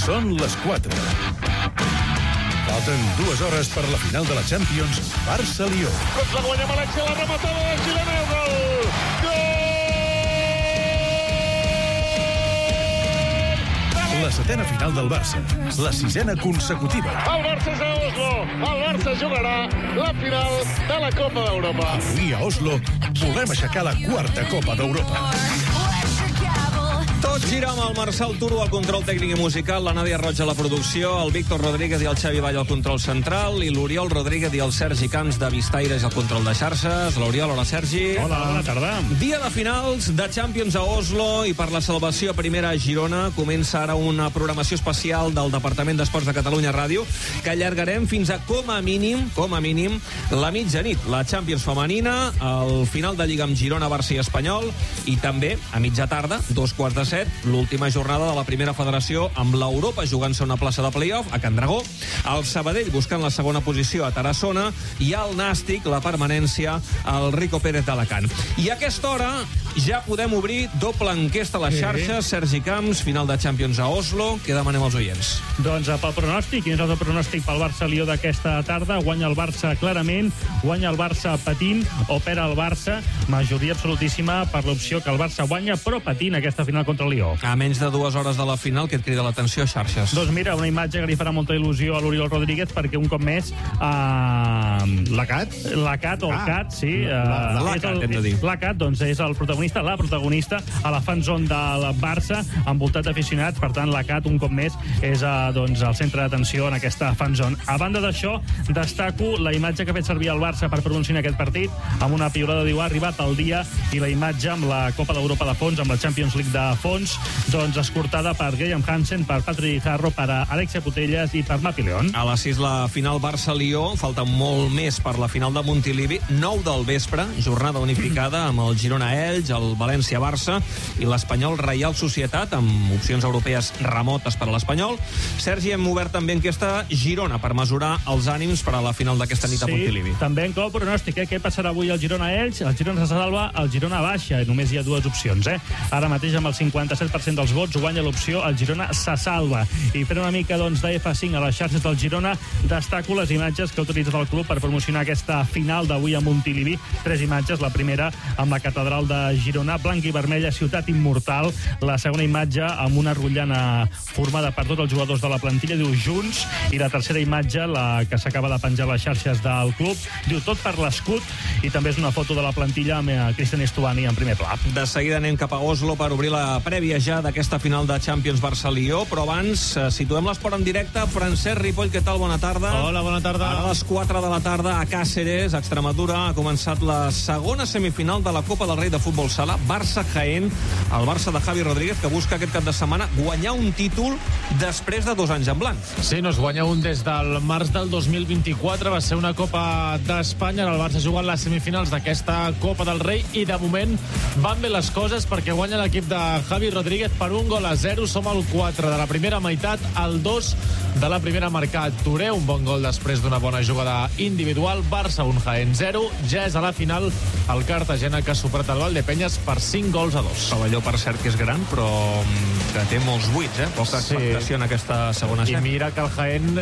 Són les 4. Falten 2 hores per la final de la Champions Barça-Lió. Cops la guanya València, la rematada de Girona, gol! La 7a final del Barça, la 6a consecutiva. El Barça és a Oslo, el Barça jugarà la final de la Copa d'Europa. Avui a Oslo volem aixecar la 4a Copa d'Europa. Tot gira amb el Marçal Turo al control tècnic i musical, la Nàdia Roig a la producció, el Víctor Rodríguez i el Xavi Vall al control central, i l'Oriol Rodríguez i el Sergi Camps de Vistaires al control de xarxes. L'Oriol, hola Sergi. Hola, bona tarda. Dia de finals de Champions a Oslo i per la salvació a primera a Girona comença ara una programació especial del Departament d'Esports de Catalunya Ràdio que allargarem fins a com a mínim, la mitjanit. La Champions femenina, el final de Lliga amb Girona, Barça i Espanyol, i també a mitja tarda, 2:15, l'última jornada de la primera federació amb l'Europa jugant-se una plaça de play-off a Can Dragó, el Sabadell buscant la segona posició a Tarassona i el Nàstic, la permanència, al Rico Pérez d'Alacant. I a aquesta hora ja podem obrir doble enquesta a les xarxes. Sergi Camps, final de Champions a Oslo, què demanem als oients? Doncs pel pronòstic, quin és el pronòstic pel Barça-Lió d'aquesta tarda? Guanya el Barça clarament, guanya el Barça patint o perd el Barça? Majoria absolutíssima per l'opció que el Barça guanya però patint aquesta final contra el Lió. A menys de 2 hores de la final, que et crida l'atenció a xarxes? Doncs mira, una imatge que li farà molta il·lusió a l'Oriol Rodríguez perquè un cop més La Cat? La Cat o el Cat, sí. La Cat, hem de dir. La Cat, doncs, és el protagonista, la protagonista a la fanzone del Barça, envoltat d'aficionats. Per tant, la Cat, un cop més, és doncs, el centre d'atenció en aquesta fanzone. A banda d'això, destaco la imatge que ha fet servir el Barça per promocionar aquest partit, amb una piulada diu ha arribat el dia, i la imatge amb la Copa d'Europa de fons, amb la Champions League de fons, doncs escortada per Graham Hansen, per Patrick Harro, per Alexia Putellas i per Mapi León. A les 6 la final Barça-Lió, falta molt més per la final de Montilivi, 9 del vespre, jornada unificada amb el Girona-Elx, el València-Barça i l'Espanyol Reial Societat, amb opcions europees remotes per a l'Espanyol. Sergi, hem obert també enquesta Girona per mesurar els ànims per a la final d'aquesta nit a Montilivi. Sí, també inclou pronòstic, Què passarà avui al Girona-Elx? El Girona se salva, el Girona baixa, només hi ha 2 opcions, Ara mateix amb el 57% dels vots guanya l'opció el Girona se salva. I fent una mica de F5 a les xarxes del Girona, destaco les imatges que ha utilitzat el club per promocionar aquesta final d'avui a Montilivi. 3 imatges, la primera amb la catedral de Girona, blanc i vermella, ciutat immortal. La segona imatge amb una rotllana formada per tots els jugadors de la plantilla, diu Junts. I la tercera imatge, la que s'acaba de penjar a les xarxes del club, diu tot per l'escut, i també és una foto de la plantilla amb Cristian Estuani en primer pla. De seguida anem cap a Oslo per obrir la prèvia ja d'aquesta final de Champions Barça-Lió, però abans situem l'esport en directe. Francesc Ripoll, què tal? Bona tarda. Hola, bona tarda. Ara a les 4 de la tarda a Càceres, a Extremadura, ha començat la segona semifinal de la Copa del Rei de Futbol Sala, Barça-Jaén, el Barça de Javi Rodríguez, que busca aquest cap de setmana guanyar un títol després de 2 anys en blanc. Sí, no es guanya un des del març del 2024, va ser una Copa d'Espanya, el Barça juga en les semifinals d'aquesta Copa del Rei i de moment van bé les coses perquè guanya l'equip de Javi Rodríguez per 1-0, som al 4 de la primera meitat, al 2 de la primera marcat Touré, un bon gol després d'una bona jugada individual. Barça 1, Jaén 0, ja és a la final el Cartagena, que ha superat el Valdepeñas per 5-2. Pavelló, per cert, que és gran, però que té molts buits, poca expectació en aquesta segona I mira que el Jaén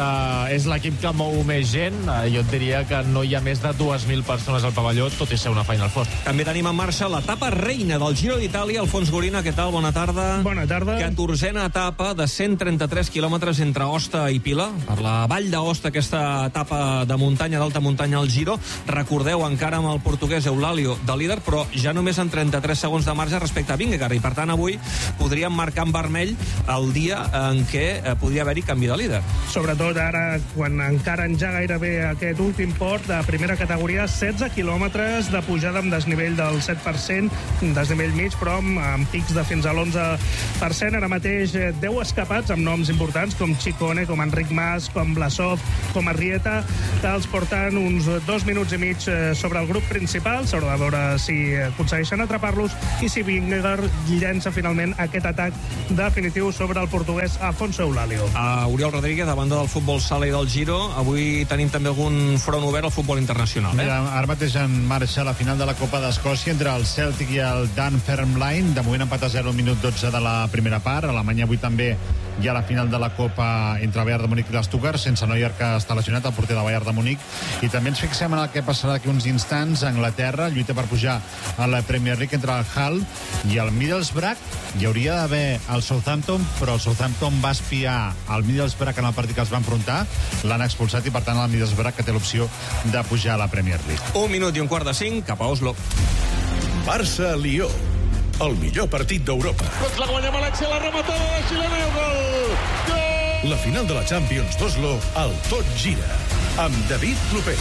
és l'equip que mou més gent. Jo et diria que no hi ha més de 2.000 persones al pavelló, tot i ser una Final Four. També tenim en marxa l'etapa reina del Giro d'Itàlia. Alfons Gorina, què tal? Bona tarda. Bona tarda. 14a etapa de 133 quilòmetres entre Aosta i Pila, per la vall d'Aosta, aquesta etapa de muntanya, d'alta muntanya al Giro. Recordeu, encara amb el portuguès Eulàlio de líder, però ja només en 33 segons de marge respecte a Vingegaard, i per tant avui podríem marcar en vermell el dia en què podria haver-hi canvi de líder. Sobretot ara, quan encara ja gairebé aquest últim port de primera categoria, 16 quilòmetres de pujada amb desnivell del 7%, desnivell mig, però amb pics de fins a l'11%. Ara mateix 10 escapats amb noms importants com Chicone, com Enric Mas, com Blasov, com Arrieta, que els porten uns 2 minuts i mig sobre el grup principal. S'haurà de veure si aconsegueixen atrapar-los i si Vingegaard llença finalment aquest atac definitiu sobre el portuguès Afonso Eulàlio. Oriol Rodríguez, a banda del futbol sala i del Giro, avui tenim també algun front obert al futbol internacional. Mira, ara mateix en marxa la final de la Copa d'Escòcia entre el Celtic i el Dunfermline. De moment empat a 0 al minut 12 de la primera part. Alemanya avui també hi ha la final de la Copa entre el Bayern de Múnich i l'Stuttgart, sense Neuer, que està lesionat, el porter del Bayern de Múnich. I també ens fixem en el que passarà d'aquí uns instants. Anglaterra lluita per pujar a la Premier League entre el Hull i el Middlesbrough. Hi hauria d'haver el Southampton, però el Southampton va espiar el Middlesbrough en el partit que els va enfrontar, l'han expulsat i per tant el Middlesbrough que té l'opció de pujar a la Premier League. 1 minut i un quart de 5 cap a Oslo. Barça-Lió, el millor partit d'Europa. La guanya Alexia, la rematada de xilena i el gol! Gol! La final de la Champions d'Oslo, el Tot Gira, amb David Clopés.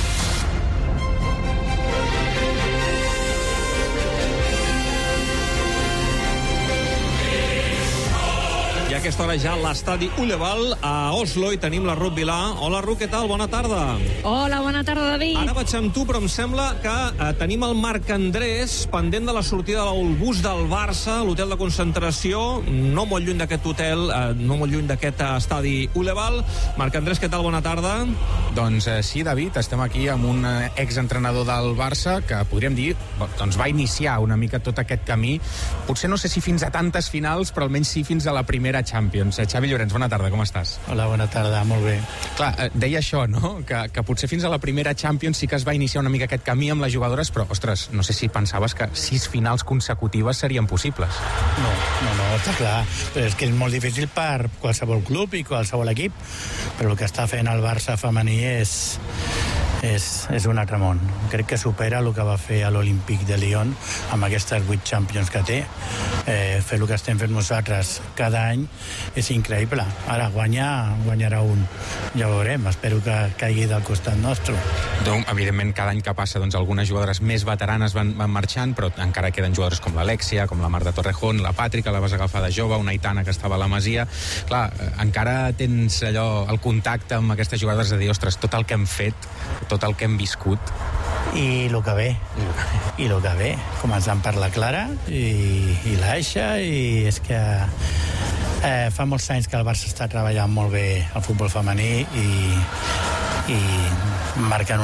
I a aquesta hora ja a l'estadi Uleval a Oslo i tenim la Ruth Vilà. Hola, Ruth, què tal? Bona tarda. Hola, bona tarda, David. Ara vaig amb tu, però em sembla que tenim el Marc Andrés pendent de la sortida del bus del Barça, l'hotel de concentració, no molt lluny d'aquest hotel, no molt lluny d'aquest estadi Uleval. Marc Andrés, què tal? Bona tarda. Doncs sí, David, estem aquí amb un exentrenador del Barça que podríem dir, doncs va iniciar una mica tot aquest camí. Potser no sé si fins a tantes finals, però almenys sí fins a la primera Champions. Xavi Llorens, bona tarda, com estàs? Hola, bona tarda, molt bé. Clar, deia això, no? Que potser fins a la primera Champions sí que es va iniciar una mica aquest camí amb les jugadores, però, ostres, no sé si pensaves que 6 finals consecutives serien possibles. No, està clar. Però és que és molt difícil per qualsevol club i qualsevol equip, però el que està fent el Barça femení és un altre món. Crec que supera el que va fer a l'Olímpic de Lyon amb aquestes 8 Champions que té. Fer el que estem fent nosaltres cada any és increïble. Ara guanyarà un. Ja ho veurem, espero que caigui del costat nostre. Donc, evidentment, cada any que passa, doncs, algunes jugadores més veteranes van marxant, però encara queden jugadores com l'Alexia, com la Marta Torrejón, la Patri, que la vas agafar de jove, una Aitana que estava a la Masia. Clar, encara tens allò, el contacte amb aquestes jugadores de dir, ostres, tot el que hem fet, tot el que hem viscut. I el que ve, començant per la Clara i l'Aixa, i és que fa molts anys que el Barça està treballant molt bé el futbol femení i marquen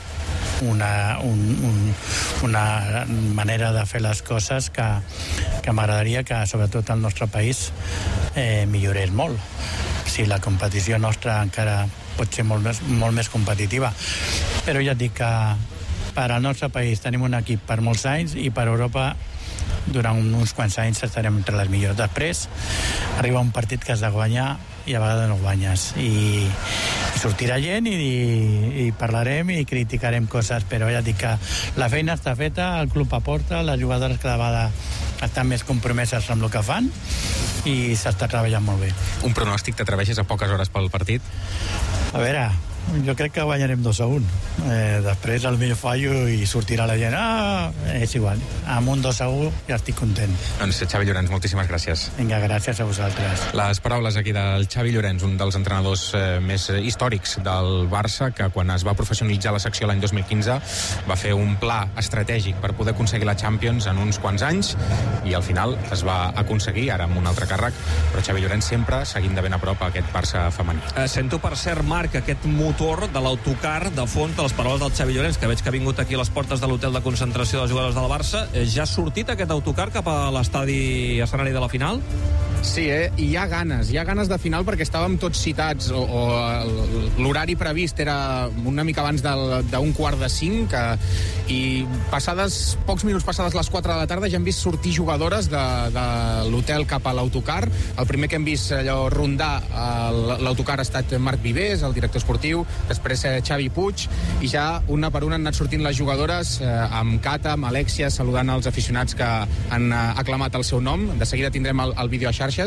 una manera de fer les coses que m'agradaria que sobretot al nostre país millorés molt. Si la competició nostra encara pot ser molt més competitiva, però ja et dic que per al nostre país tenim un equip per molts anys i per Europa durant uns quants anys estarem entre les millors. Després arriba un partit que has de guanyar i a vegades no guanyes i sortirà gent i parlarem i criticarem coses, però ja dic que la feina està feta, el club aporta, les jugadores cada vegada estan més compromeses amb el que fan i s'està treballant molt bé. Un pronòstic, t'atreveixes a poques hores pel partit? A veure, jo crec que guanyarem 2-1. Després el millor fallo i sortirà la gent. És igual. Amb un 2-1 ja estic content. Doncs Xavi Llorens, moltíssimes gràcies. Vinga, gràcies a vosaltres. Les paraules aquí del Xavi Llorens, un dels entrenadors més històrics del Barça, que quan es va professionalitzar la secció l'any 2015 va fer un pla estratègic per poder aconseguir la Champions en uns quants anys i al final es va aconseguir, ara amb un altre càrrec, però Xavi Llorens sempre seguint de ben a prop a aquest Barça femení. Sento, per cert, Marc, aquest motor de l'autocar de fons de les paraules del Xavi Llorens, que veig que ha vingut aquí a les portes de l'hotel de concentració dels jugadors del Barça. Ja ha sortit aquest autocar cap a l'estadi escenari de la final? Sí, i hi ha ganes de final perquè estàvem tots citats o l'horari previst era una mica abans d'un 4:45 i pocs minuts passades les 4 de la tarda ja hem vist sortir jugadores de l'hotel cap a l'autocar. El primer que hem vist allò rondar l'autocar ha estat Marc Vivers, el director esportiu, després Xavi Puig, i ja una per una han anat sortint les jugadores amb Cata, amb Alexia, saludant els aficionats que han aclamat el seu nom. De seguida tindrem el vídeo a xarxes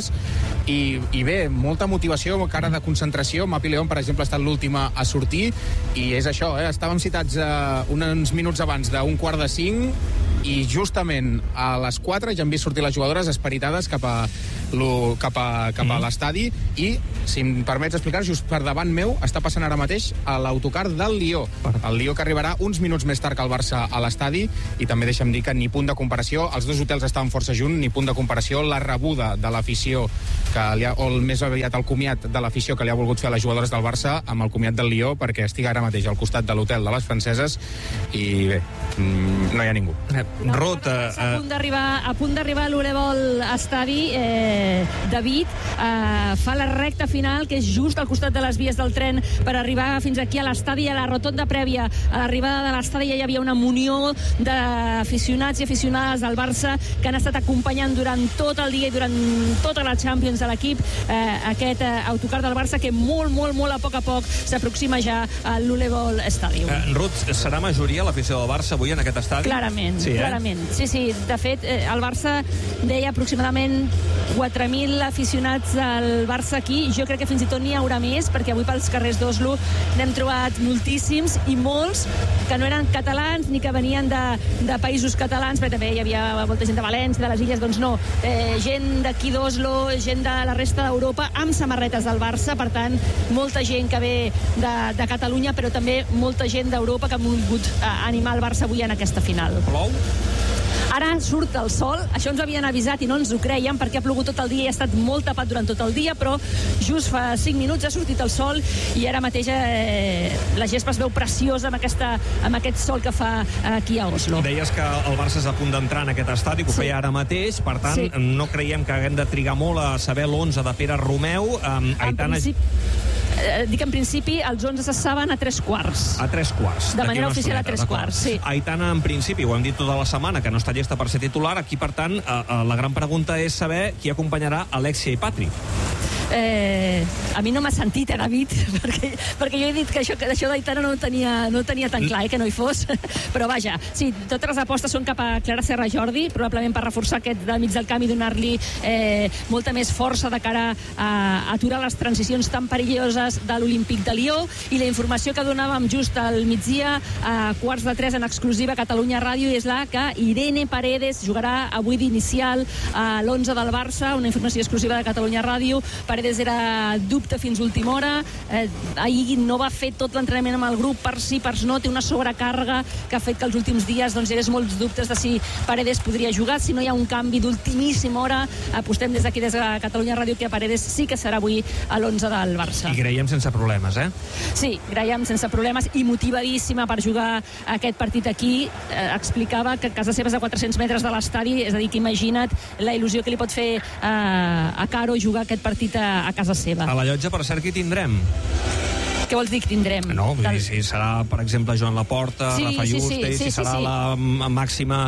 i bé, molta motivació, cara de concentració. Mapi León, per exemple, ha estat l'última a sortir i és això, estàvem citats uns minuts abans d'un 4:45 i justament a les 4 ja hem vist sortir les jugadores esperitades cap a l'estadi i, si em permets explicar, just per davant meu està passant ara mateix a l'autocar del Lió. El Lió que arribarà uns minuts més tard que el Barça a l'estadi i també deixa'm dir que ni punt de comparació, els dos hotels estaven força junts, ni punt de comparació la rebuda de l'afició o més aviat el comiat de l'afició que li ha volgut fer a les jugadores del Barça amb el comiat del Lió perquè estic ara mateix al costat de l'hotel de les franceses i bé, no hi ha ningú. Ruth, a punt d'arribar a l'Uleval estadi, David fa la recta final, que és just al costat de les vies del tren per arribar fins aquí a l'estadi, a la rotonda prèvia a l'arribada de l'estadi. Ja hi havia una munió d'aficionats i aficionades del Barça que han estat acompanyant durant tot el dia i durant tota la Champions de l'equip, aquest autocar del Barça que molt a poc s'aproxima ja a l'Ulebol Stadium. Ruth, serà majoria l'afició del Barça avui en aquest estadi? Clarament, sí, clarament. Sí, de fet, el Barça deia aproximadament 4.000 aficionats al Barça aquí. Jo crec que fins i tot n'hi haurà més, perquè avui pels carrers d'Oslo n'hem trobat moltíssims, i molts que no eren catalans ni que venien de països catalans, perquè també hi havia molta gent de València, de les Illes. Doncs no, gent d'aquí d'Oslo, gent de la resta d'Europa amb samarretes del Barça. Per tant, molta gent que ve de Catalunya, però també molta gent d'Europa que ha volgut animar el Barça avui en aquesta final. Plou? Ara surt el sol, això ens havien avisat i no ens ho creiem perquè ha plogut tot el dia i ha estat molt tapat durant tot el dia, però just fa 5 minuts ha sortit el sol i ara mateix la gespa es veu preciosa amb aquest sol que fa aquí a Oslo. Deies que el Barça és a punt d'entrar en aquest estadi, que ho feia ara mateix, per tant, no creiem que haguem de trigar molt a saber l'11 de Pere Romeu. Dic en principi els 11 se saben a 3/4. A 3/4. De manera oficial a 3/4, sí. Aitana, en principi, ho hem dit tota la setmana, que no està llesta per ser titular. Aquí, per tant, la gran pregunta és saber qui acompanyarà Alexia i Patri. A mi no m'ha sentit, David, perquè jo he dit que això d'Aitana no ho tenia tan clar, que no hi fos. Però vaja, sí, totes les apostes són cap a Clara Serra Jordi, probablement per reforçar aquest del mig del camp i donar-li molta més força de cara a aturar les transicions tan perilloses de l'Olímpic de Lió. I la informació que donàvem just al migdia, a 2:45 en exclusiva a Catalunya Ràdio, és la que Irene Paredes jugarà avui d'inicial a l'11 del Barça, una informació exclusiva de Catalunya Ràdio. Paredes era dubte fins última hora, ahir no va fer tot l'entrenament amb el grup, per sí, per no, té una sobrecàrrega que ha fet que els últims dies hi hagués molts dubtes de si Paredes podria jugar. Si no hi ha un canvi d'ultimíssima hora, apostem des d'aquí, des de Catalunya Ràdio, que Paredes sí que serà avui a l'11 del Barça. I creiem sense problemes, Sí, creiem sense problemes i motivadíssima per jugar aquest partit aquí. Explicava que casa seva és a 400 metres de l'estadi, és a dir, que imagina't la il·lusió que li pot fer a Caro jugar aquest partit a casa seva. A la llotja, per cert, qui tindrem? Què vols dir que tindrem? No, vull dir, si serà, per exemple, Joan Laporta, Rafa Juste, si serà la màxima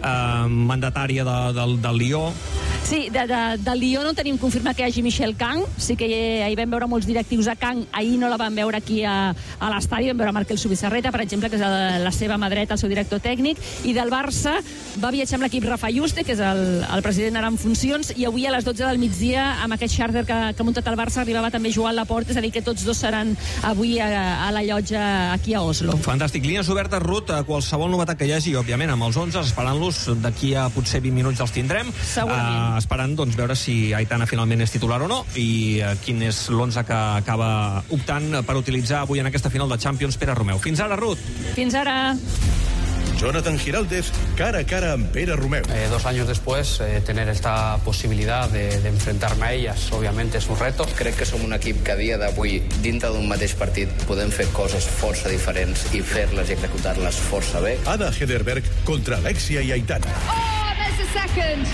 mandatària del Lió. Sí, del Lió no tenim confirmat que hi hagi Michel Kang, sí que ahir vam veure molts directius a Kang, ahir no la vam veure aquí a l'estadi, vam veure Markel Subisarreta, per exemple, que és la seva mà dreta, el seu director tècnic, i del Barça va viatjar amb l'equip Rafa Juste, que és el president ara en funcions, i avui a les 12 del migdia, amb aquest xàrter que ha muntat el Barça, arribava també Joan Laporta, és a dir, que tots dos seran avui a la llotja aquí a Oslo. Fantàstic. Línies obertes, Ruth, a qualsevol novetat que hi hagi, òbviament, amb els 11, esperant-los, d'aquí a potser 20 minuts els tindrem. Segurament. Esperant, doncs, veure si Aitana finalment és titular o no i quin és l'11 que acaba optant per utilitzar avui en aquesta final de Champions Pere Romeu. Fins ara, Ruth. Fins ara. Jonathan Giraldez, cara a cara amb Pere Romeu. 2 años después, tener esta posibilidad de enfrentarme a ellas, obviamente es un reto. Crec que som un equip que a dia d'avui, dintre d'un mateix partit, podem fer coses força diferents i fer-les i executar-les força bé. Ada Hederberg contra Alexia i Aitana. Oh, there's a second.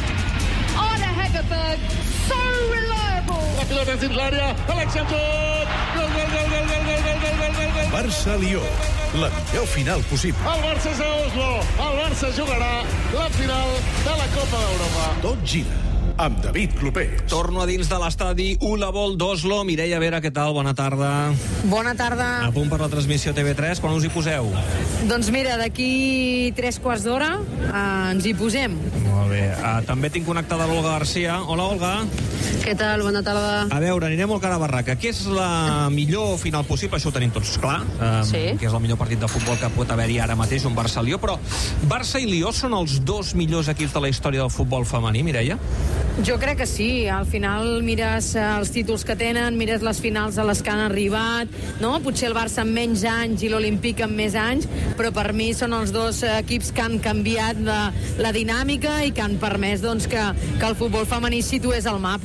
Ada Hegerberg, so reliable. La pilota dins l'àrea, Alexia Tot. Gol, gol, gol, gol, gol, gol, gol, gol, gol, gol, gol. Barça-Lió, la millor final possible. El Barça és a Oslo. El Barça jugarà la final de la Copa d'Europa. Tot gira amb David Clopés. Torno a dins de l'estadi Ulebol d'Oslo. Mireia Vera, què tal? Bona tarda. Bona tarda. A punt per la transmissió TV3. Quan us hi poseu? Doncs mira, d'aquí 3/4 d'hora ens hi posem. Molt bé. També tinc connectada l'Olga Garcia. Hola, Olga. Què tal? Bona tarda. A veure, anirem al cara barraca. Què és la millor final possible? Això ho tenim tots clar. Sí. Que és el millor partit de futbol que pot haver-hi ara mateix, un Barça-Lió. Però Barça i Lió són els 2 millors equips de la història del futbol femení, Mireia? Jo crec que sí. Al final mires els títols que tenen, mires les finals a les que han arribat, no? Potser el Barça amb menys anys i l'Olímpic amb més anys, però per mi són els 2 equips que han canviat la dinàmica i que han permès doncs, que el futbol femení situés al mapa.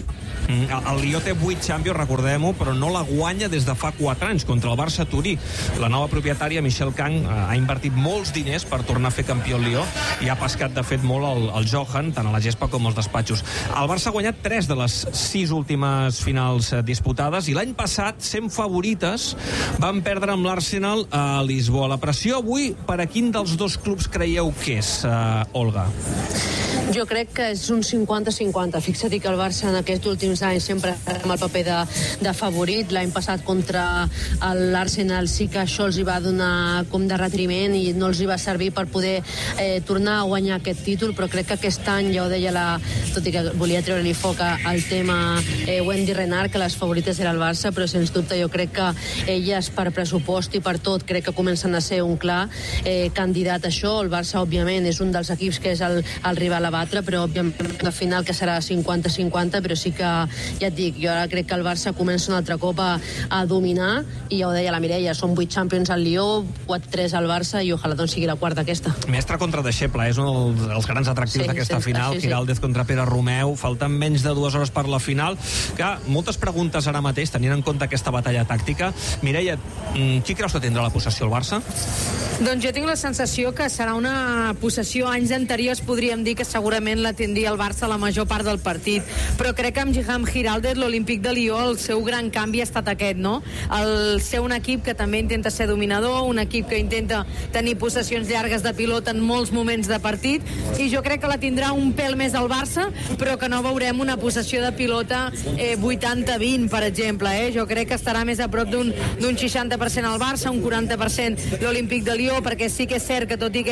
El Lió té 8 Champions, recordem-ho, però no la guanya des de fa 4 anys contra el Barça Turí. La nova propietària, Michelle Kang, ha invertit molts diners per tornar a fer campió el Lió i ha pescat, de fet, molt el Johan, tant a la gespa com als despatxos. El Barça ha guanyat 3 de les 6 últimes finals disputades i l'any passat, sent favorites, van perdre amb l'Arsenal a Lisboa. La pressió avui, per a quin dels dos clubs creieu que és, Olga? Jo crec que és un 50-50. Fixa't que el Barça en aquests últims anys sempre amb el paper de favorit. L'any passat contra l'Arsenal sí que això els hi va donar com de retriment i no els hi va servir per poder tornar a guanyar aquest títol, però crec que aquest any, ja ho deia tot i que volia treure-li foc al tema Wendy Renard, que les favorites era el Barça, però sens dubte jo crec que elles per pressupost i per tot crec que comencen a ser un clar candidat a això. El Barça, òbviament, és un dels equips que és el rival a batre, però òbviament al final que serà 50-50, però sí que, ja et dic, jo ara crec que el Barça comença un altre cop a dominar, i ja ho deia la Mireia, són 8 Champions al Lió, 4-3 al Barça, i ojalà doncs sigui la quarta aquesta. Mestre contra deixeble, és un dels grans atractius d'aquesta final, Giraldez contra Pere Romeu, falten menys de 2 hores per la final, que moltes preguntes ara mateix, tenint en compte aquesta batalla tàctica. Mireia, qui creus que tindrà la possessió el Barça? Doncs jo tinc la sensació que serà una possessió. Anys anteriors podríem dir que segurament la tindria el Barça la major part del partit, però crec que amb Giraldez, l'Olímpic de Lió, el seu gran canvi ha estat aquest, no? El ser un equip que també intenta ser dominador, un equip que intenta tenir possessions llargues de pilota en molts moments de partit, i jo crec que la tindrà un pèl més el Barça, però que no veurem una possessió de pilota 80-20, per exemple. Jo crec que estarà més a prop d'un 60% al Barça, un 40% l'Olímpic de Lió, perquè sí que és cert que tot i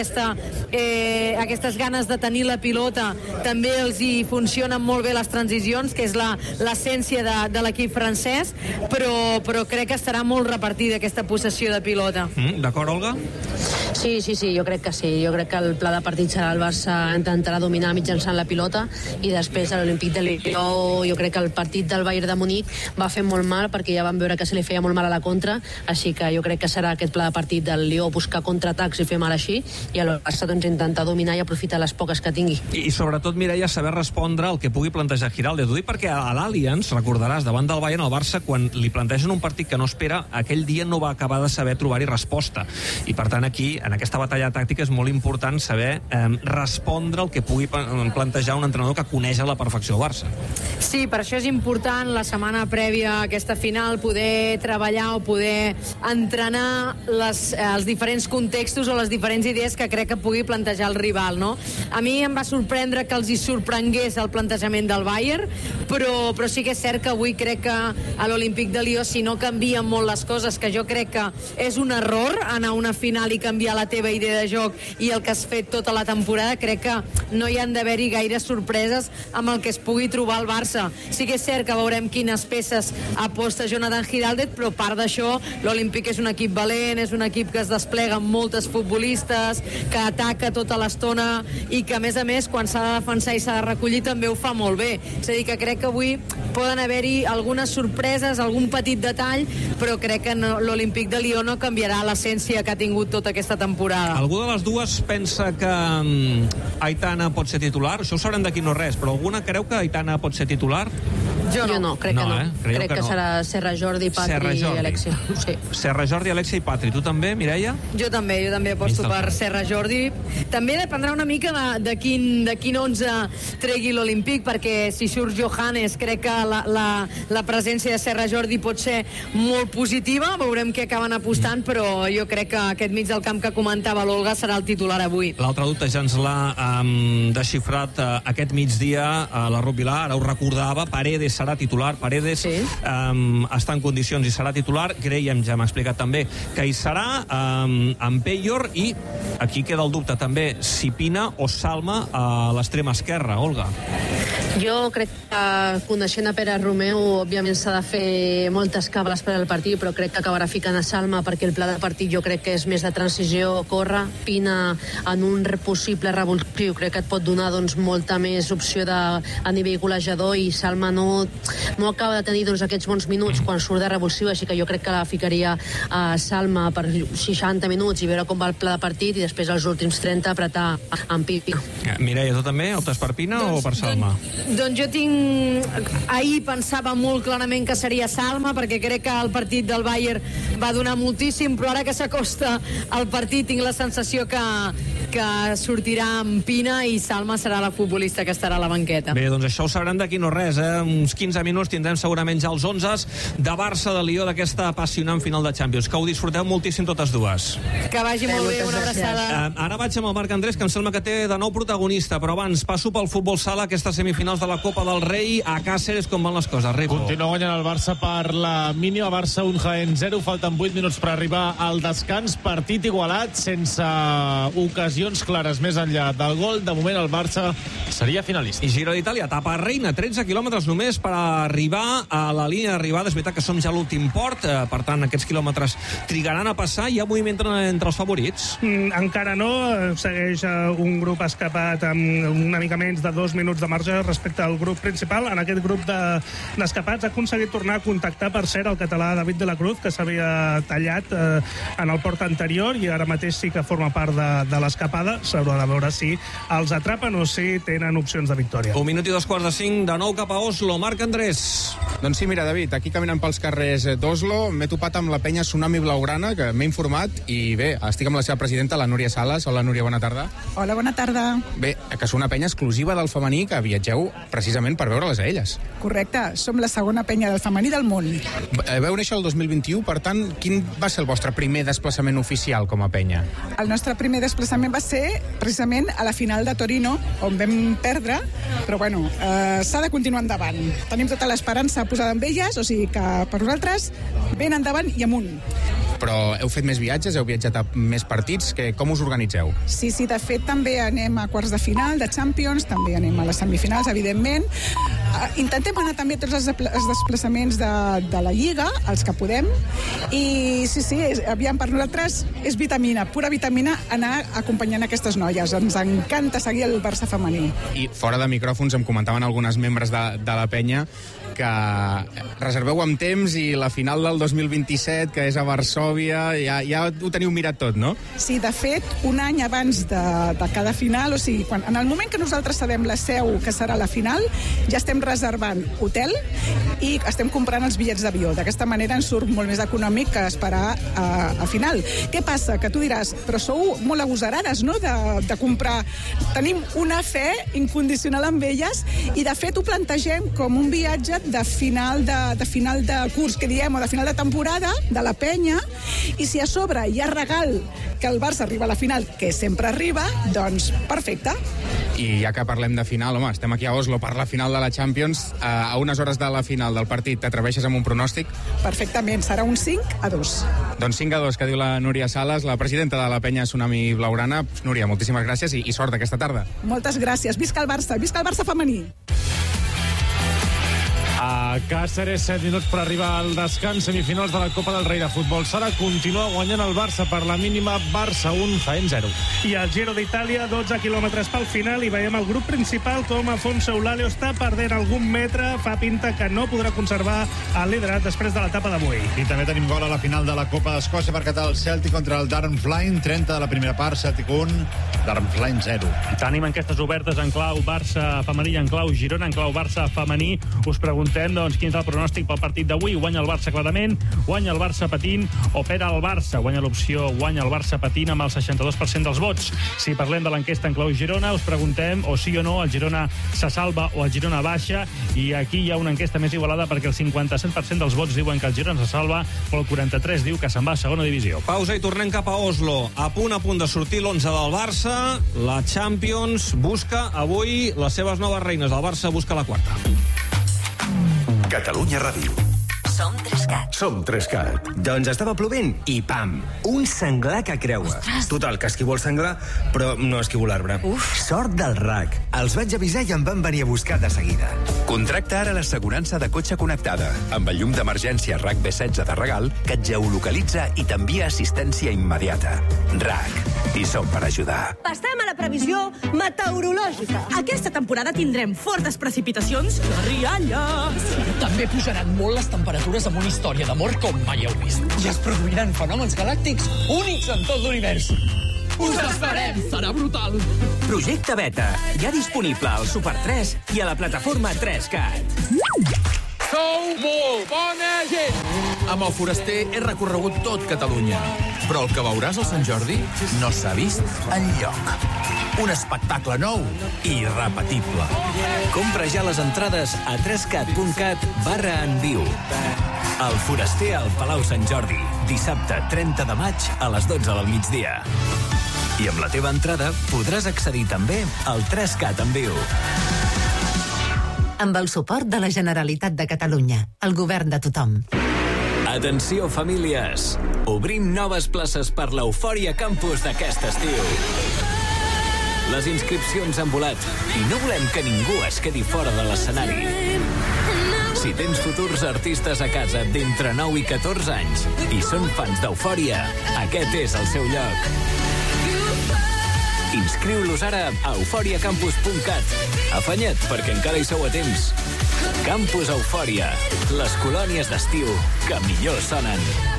aquestes ganes de tenir la pilota també els hi funcionen molt bé les transicions, que és l'essència de l'equip francès, però crec que estarà molt repartida aquesta possessió de pilota. D'acord, Olga? Sí, jo crec que sí. Jo crec que el pla de partit serà el Barça intentarà dominar mitjançant la pilota, i després a l'Olímpic de Lió jo crec que el partit del Bayern de Munic va fer molt mal, perquè ja van veure que se li feia molt mal a la contra, així que jo crec que serà aquest pla de partit del Lió, buscar contraatacs i fer mal així, i el Barça doncs intentar dominar i aprofitar les poques que tingui. I sobretot, Mireia, saber respondre al que pugui plantejar Giraldez. Ho dic perquè a l'Allianz, recordaràs, davant del Bayern, el Barça, quan li plantegen un partit que no espera, aquell dia no va acabar de saber trobar-hi resposta. I per tant aquí, en aquesta batalla tàctica, és molt important saber respondre al que pugui plantejar un entrenador que coneix a la perfecció el Barça. Sí, per això és important la setmana prèvia a aquesta final poder treballar o poder entrenar els diferents contextos o les diferents idees que crec que pugui plantejar el rival, no? A mi em va sorprendre que els hi sorprengués el plantejament del Bayern, però sí que és cert que avui crec que a l'Olímpic de Lió, si no canvien molt les coses, que jo crec que és un error anar a una final i canviar la teva idea de joc i el que has fet tota la temporada, crec que no hi han d'haver-hi gaires sorpreses amb el que es pugui trobar el Barça. Sí que és cert que veurem quines peces aposta Jonathan Giraldez, però a part d'això, l'Olímpic és un equip valent, és un equip que es desplega amb moltes futbolistes, que ataca tota l'estona i que, a més, quan s'ha de defensar i s'ha de recollir també ho fa molt bé. És a dir, que crec que avui poden haver-hi algunes sorpreses, algun petit detall, però crec que l'Olímpic de Lió no canviarà l'essència que ha tingut tota aquesta temporada. Algú de les dues pensa que Aitana pot ser titular? Això ho sabrem d'aquí no res, però alguna creu que Aitana pot ser titular? Jo no, crec que no. Crec que serà Serra Jordi, Patri i Alexia. Sí. Serra Jordi, Alexia i Patri. Tu també, Mireia? Jo també aposto per Serra Jordi. També dependrà una mica de quin 11 tregui l'Olímpic, perquè si surt Johannes, crec que la presència de Serra Jordi pot ser molt positiva. Veurem què acaben apostant, però jo crec que aquest mig del camp que comentava l'Olga serà el titular avui. L'altre dubte ja ens l'ha desxifrat aquest migdia a la Rup Vilar, ara ho recordava, Paredes serà titular, Paredes està en condicions i serà titular. Graham ja m'ha explicat també que hi serà, amb Peyor, i aquí queda el dubte també si Pina o Salma a l'extrem esquerra. Olga? Jo crec que, coneixent a Pere Romeu, òbviament s'ha de fer moltes cables per al partit, però crec que acabarà ficant a Salma, perquè el pla de partit jo crec que és més de transició, córrer. Pina, en un possible revulsiu, crec que et pot donar molta més opció a nivell golejador, i Salma no no acaba de tenir doncs, aquests bons minuts quan surt de revulsiu, així que jo crec que la ficaria a Salma per 60 minuts i veure com va el pla de partit i després els últims 30 apretar amb Pina. Mireia, tu també? Optes per Pina o per Salma? Doncs jo ahir pensava molt clarament que seria Salma, perquè crec que el partit del Bayern va donar moltíssim, però ara que s'acosta el partit tinc la sensació que sortirà amb Pina i Salma serà la futbolista que estarà a la banqueta. Bé, doncs això ho sabrem d'aquí no res, Uns 15 minuts tindrem segurament ja els 11 de Barça, de Lió, d'aquesta apassionant final de Champions. Que ho disfruteu moltíssim totes dues. Que vagi molt bé, una abraçada. Ara vaig amb el Marc Andrés, que em sembla que té de nou protagonista, però abans passo pel futbol sala, aquestes semifinals de la Copa del Rei. A Càceres, com van les coses, Rico? Continua guanyant el Barça per la mínima. Barça 1, Jaén 0. Falten 8 minuts per arribar al descans. Partit igualat, sense ocasions clares més enllà del gol. De moment el Barça seria finalista. I Giro d'Itàlia, etapa reina, 13 quilòmetres només per arribar a la línia d'arribada. És veritat que som ja a l'últim port, per tant aquests quilòmetres trigaran a passar. Hi ha moviment entre els favorits? Encara no, segueix un grup escapat amb una mica menys de 2 minuts de marge respecte al grup principal. En aquest grup d'escapats ha aconseguit tornar a contactar, per cert, el català David de la Cruz, que s'havia tallat en el port anterior i ara mateix sí que forma part de l'escapada. S'haurà de veure si els atrapen o si tenen opcions de victòria. 1 minut i 2:45, de nou cap a Oslo. Marc Andrés. Doncs sí, mira, David, aquí caminant pels carrers d'Oslo m'he topat amb la penya Tsunami Blaugrana, que m'he informat, i bé, estic amb la seva presidenta, la Núria Sales. Hola, Núria, bona tarda. Hola, bona tarda. Bé, que és una penya exclusiva del femení, que viatgeu precisament per veure-les a elles. Correcte, som la segona penya del femení del món. Veu néixer el 2021, per tant, quin va ser el vostre primer desplaçament oficial com a penya? El nostre primer desplaçament va ser precisament a la final de Torino, on vam perdre, però bueno, s'ha de continuar endavant. Tenim tota l'esperança posada en elles, o sigui que per nosaltres ben endavant i amunt. Però heu fet més viatges, heu viatjat a més partits, com us organitzeu? Sí, de fet també anem a quarts de final de Champions, també anem a les semifinals, evidentment. Intentem anar també a tots els desplaçaments de la Lliga, els que podem, i sí, aviam, per nosaltres és vitamina, pura vitamina, anar acompanyant aquestes noies. Ens encanta seguir el Barça femení. I fora de micròfons em comentaven algunes membres de la penya que reserveu amb temps i la final del 2027, que és a Varsòvia, ja ho teniu mirat tot, no? Sí, de fet, un any abans de cada final, o sigui, en el moment que nosaltres sabem la seu que serà la final, ja estem reservant hotel i estem comprant els bitllets d'avió. D'aquesta manera ens surt molt més econòmic que esperar a final. Què passa? Que tu diràs, però sou molt agosarades, no?, de comprar. Tenim una fe incondicional amb elles i, de fet, ho plantegem com un viatge de final de curs, que diem, o de final de temporada, de la penya, i si a sobre hi ha regal que el Barça arriba a la final, que sempre arriba, doncs perfecte. I ja que parlem de final, home, estem aquí a Oslo per la final de la Champions, a unes hores de la final del partit, t'atreveixes amb un pronòstic? Perfectament, serà un 5-2. Doncs 5-2, que diu la Núria Sales, la presidenta de la penya Tsunami Blaugrana. Núria, moltíssimes gràcies i sort aquesta tarda. Moltes gràcies, visca el Barça femení! A Càceres, 7 minuts per arribar al descans, semifinals de la Copa del Rei de Futbol Sala. Continua guanyant el Barça per la mínima, Barça 1, Jaén 0. I al Giro d'Itàlia, 12 quilòmetres pel final, i veiem el grup principal com Afonso Eulàlio està perdent algun metre, fa pinta que no podrà conservar el liderat després de l'etapa d'avui. I també tenim gol a la final de la Copa d'Escòcia per catar el Celtic contra el Dunfermline, 30 de la primera part, Celtic 1, Dunfermline 0. Tenim enquestes obertes en clau Barça femení, en clau Girona, en clau Barça femení. Us preguntem, doncs, quin és el pronòstic pel partit d'avui. Guanya el Barça clarament, guanya el Barça patint o perd el Barça? Guanya l'opció guanya el Barça patint amb el 62% dels vots. Si parlem de l'enquesta en clau Girona, us preguntem o sí o no el Girona se salva o el Girona baixa, i aquí hi ha una enquesta més igualada perquè el 57% dels vots diuen que el Girona se salva, però el 43% diu que se'n va a segona divisió. Pausa i tornem cap a Oslo. A punt de sortir l'11 del Barça. La Champions busca avui les seves noves reines. El Barça busca la quarta. Catalunya Ràdio. Som 3CAT. Som 3CAT. Doncs estava plovent i pam, un senglar que creua. Total, que esquivo el senglar, però no esquivo l'arbre. Sort del RAC. Els vaig avisar i em van venir a buscar de seguida. Contracta ara l'assegurança de cotxe connectada amb el llum d'emergència RAC B16 de regal que et geolocalitza i t'envia assistència immediata. RAC. I som per ajudar. Passem a la previsió meteorològica. Aquesta temporada tindrem fortes precipitacions i rialles. També pujaran molt les temperatures amb una història d'amor com mai heu vist. I es produiran fenòmens galàctics únics en tot l'univers. Us esperem! Serà brutal! Projecte Beta, ja disponible al Super 3 i a la plataforma 3CAT. Sou molt bona gent! Amb el Foraster he recorregut tot Catalunya, però el que veuràs al Sant Jordi no s'ha vist enlloc. Un espectacle nou i irrepetible. Compra ja les entrades a 3cat.cat/enviu. El Foraster al Palau Sant Jordi, dissabte 30 de maig a les 12 del migdia. I amb la teva entrada podràs accedir també al 3CAT en viu. Amb el suport de la Generalitat de Catalunya, el govern de tothom. Atenció, famílies! Obrim noves places per l'Eufòria Campus d'aquest estiu. Les inscripcions han volat i no volem que ningú es quedi fora de l'escenari. Si tens futurs artistes a casa d'entre 9 i 14 anys i són fans d'Eufòria, aquest és el seu lloc. Inscriu-los ara a euforiacampus.cat. Afanya't, perquè encara hi sou a temps. Campus Eufòria, les colònies d'estiu que millor sonen.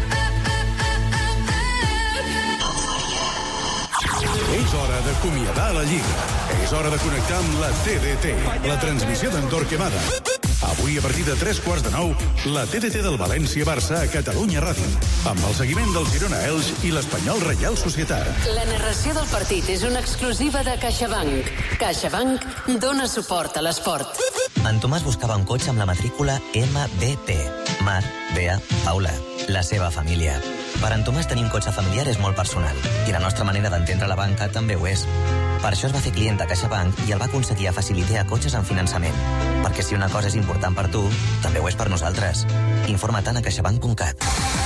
És hora d'acomiadar la Lliga. És hora de connectar amb la TDT, la transmissió d'Andor Quemada. Avui, a partir de 9:15, la TDT del València-Barça a Catalunya Ràdio, amb el seguiment del Girona-Elx i l'Espanyol Reial Societat. La narració del partit és una exclusiva de CaixaBank. CaixaBank dona suport a l'esport. En Tomàs buscava un cotxe amb la matrícula MBP. Mar, Bea, Paula, la seva família. Per en Tomàs tenir un cotxe familiar és molt personal i la nostra manera d'entendre la banca també ho és. Per això es va fer client de CaixaBank i el va aconseguir a Facilitea cotxes en finançament. Perquè si una cosa és important per tu, també ho és per nosaltres. Informa-te'n a caixabank.cat.